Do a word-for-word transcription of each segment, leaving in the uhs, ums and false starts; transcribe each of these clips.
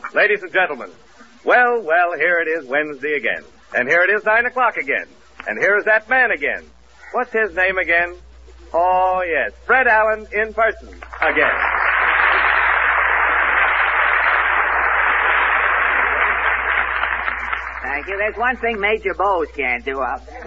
Ladies and gentlemen, well, well, here it is Wednesday again. And here it is nine o'clock again. And here is that man again. What's his name again? Oh, yes, Fred Allen in person again. Thank you. There's one thing Major Bowes can't do out there.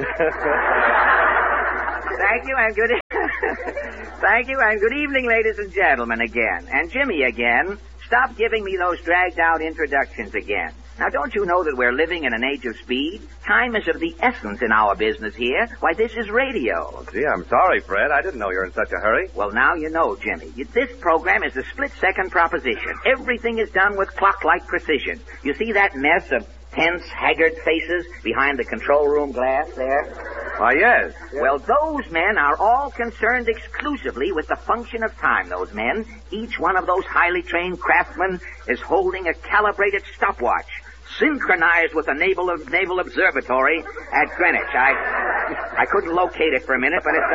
Thank you and good e- Thank you and good evening, ladies and gentlemen, again. And Jimmy again. Stop giving me those dragged-out introductions again. Now, don't you know that we're living in an age of speed? Time is of the essence in our business here. Why, this is radio. Oh, gee, I'm sorry, Fred. I didn't know you were in such a hurry. Well, now you know, Jimmy. This program is a split-second proposition. Everything is done with clock-like precision. You see that mess of tense, haggard faces behind the control room glass there? Why, yes. Well, those men are all concerned exclusively with the function of time, those men. Each one of those highly trained craftsmen is holding a calibrated stopwatch, synchronized with the Naval, Naval Observatory at Greenwich. I I couldn't locate it for a minute, but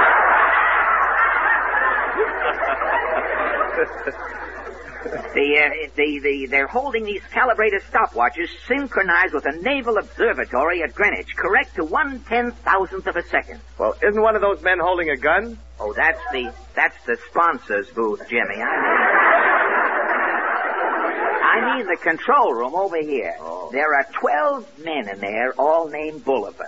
it's... The, uh, the, the, they're holding these calibrated stopwatches synchronized with the Naval Observatory at Greenwich, correct to one ten-thousandth of a second. Well, isn't one of those men holding a gun? Oh, that's the, that's the sponsor's booth, Jimmy. I mean, I mean the control room over here. Oh. There are twelve men in there, all named Bolivar.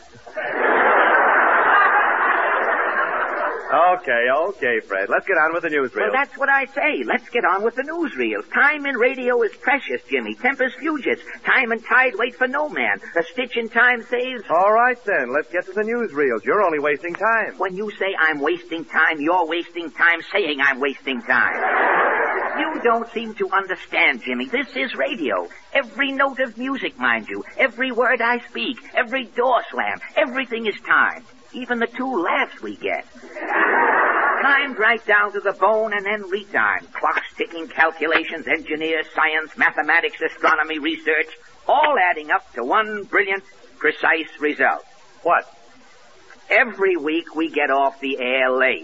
Okay, okay, Fred. Let's get on with the newsreel. Well, that's what I say. Let's get on with the newsreels. Time in radio is precious, Jimmy. Tempus fugit. Time and tide wait for no man. A stitch in time saves... All right, then. Let's get to the newsreels. You're only wasting time. When you say I'm wasting time, you're wasting time saying I'm wasting time. You don't seem to understand, Jimmy. This is radio. Every note of music, mind you. Every word I speak. Every door slam. Everything is time. Even the two laughs we get. Timed right down to the bone and then retimed. Clocks ticking, calculations, engineers, science, mathematics, astronomy, research, all adding up to one brilliant, precise result. What? Every week we get off the air late.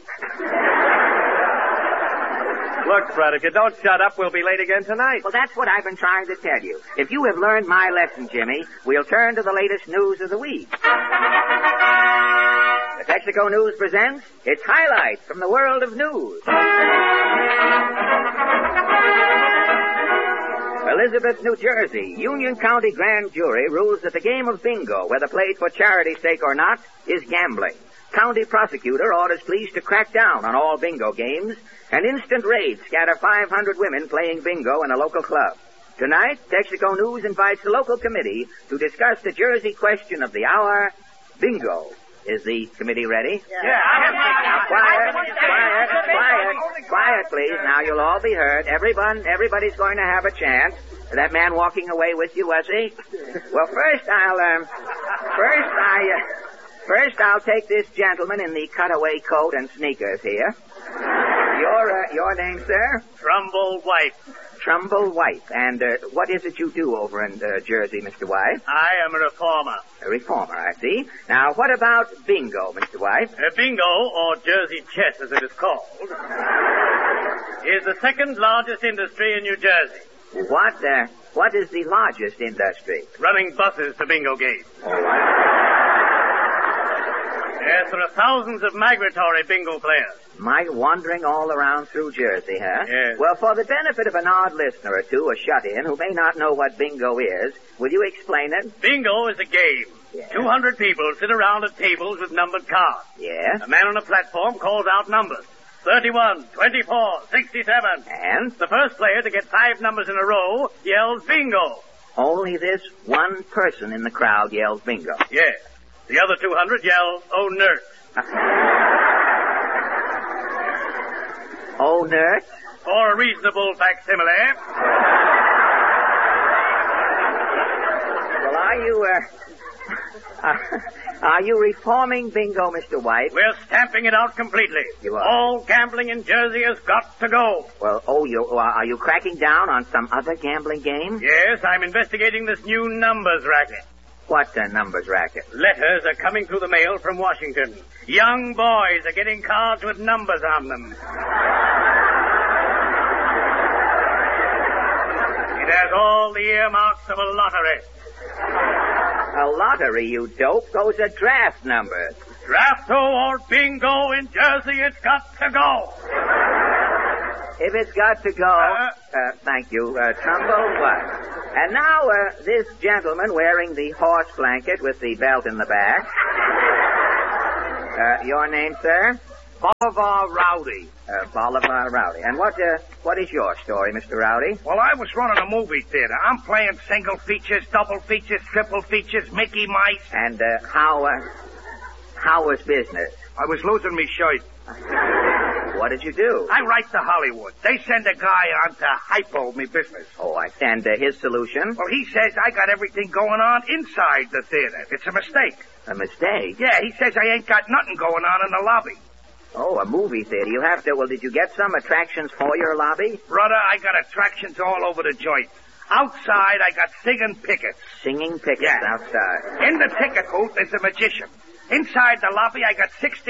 Look, Fred, if you don't shut up, we'll be late again tonight. Well, that's what I've been trying to tell you. If you have learned my lesson, Jimmy, we'll turn to the latest news of the week. The Texaco News presents its highlights from the world of news. Elizabeth, New Jersey. Union County Grand Jury rules that the game of bingo, whether played for charity stake or not, is gambling. County prosecutor orders police to crack down on all bingo games. An instant raid scatter five hundred women playing bingo in a local club. Tonight, Texaco News invites the local committee to discuss the Jersey question of the hour, bingo. Is the committee ready? Yeah. Now, quiet, quiet, quiet, quiet, please. Now you'll all be heard. Everyone, everybody's going to have a chance. That man walking away with you, was he? Well, first I'll, um, first I, uh, first I'll take this gentleman in the cutaway coat and sneakers here. Your, uh, your name, sir? Trumbull White. Trumbull White. And, uh, what is it you do over in, uh, Jersey, Mister White? I am a reformer. A reformer, I see. Now, what about bingo, Mister White? Uh, bingo, or Jersey chess as it is called, is the second largest industry in New Jersey. What, uh, what is the largest industry? Running buses to bingo games. Oh, what? Yes, there are thousands of migratory bingo players. Mike wandering all around through Jersey, huh? Yes. Well, for the benefit of an odd listener or two, a shut-in, who may not know what bingo is, will you explain it? Bingo is a game. Yeah. two hundred people sit around at tables with numbered cards. Yeah? A man on a platform calls out numbers. thirty-one, twenty-four, sixty-seven. And? The first player to get five numbers in a row yells bingo. Only this one person in the crowd yells bingo. Yes. The other two hundred yell, oh, nurse. Oh, nurse? Or a reasonable facsimile. Well, are you, uh, uh, are you reforming bingo, Mister White? We're stamping it out completely. You are? All gambling in Jersey has got to go. Well, oh, you, uh, are you cracking down on some other gambling game? Yes, I'm investigating this new numbers racket. What uh, numbers racket? Letters are coming through the mail from Washington. Young boys are getting cards with numbers on them. It has has all the earmarks of a lottery. A lottery, you dope, goes a draft number. Drafto or bingo in Jersey, it's got to go. If it's got to go, Uh, uh, thank you, uh, Trumbo, what? And now, uh, this gentleman wearing the horse blanket with the belt in the back. Uh, your name, sir? Bolivar Rowdy. Uh, Bolivar Rowdy. And what, uh, what is your story, Mister Rowdy? Well, I was running a movie theater. I'm playing single features, double features, triple features, Mickey Mice. And, uh, how, uh, how was business? I was losing me shirt. What did you do? I write to Hollywood. They send a guy on to hypo me business. Oh, I and uh, his solution? Well, he says I got everything going on inside the theater. It's a mistake. A mistake? Yeah, he says I ain't got nothing going on in the lobby. Oh, a movie theater. You have to, well, did you get some attractions for your lobby? Brother, I got attractions all over the joint. Outside, I got singing pickets. Singing pickets Yeah. outside. In the ticket booth, there's a magician. Inside the lobby, I got sixteen